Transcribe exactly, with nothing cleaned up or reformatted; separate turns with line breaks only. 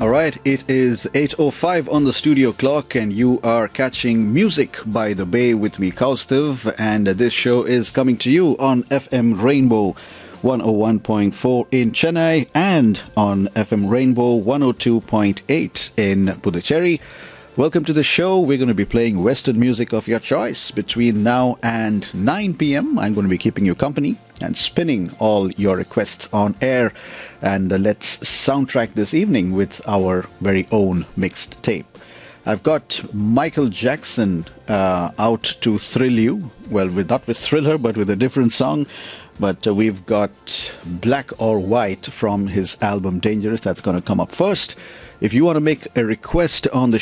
All right, it is eight oh five on the studio clock, and you are catching Music by the Bay with me, Kaustav, and this show is coming to you on F M Rainbow one oh one point four in Chennai and on F M Rainbow one oh two point eight in Puducherry. Welcome to the show. We're going to be playing Western music of your choice between now and nine p.m. I'm going to be keeping you company and spinning all your requests on air. And uh, let's soundtrack this evening with our very own mixed tape. I've got Michael Jackson uh, out to thrill you. Well, with, not with Thriller, but with a different song. But uh, we've got Black or White from his album Dangerous. That's going to come up first. If you want to make a request on the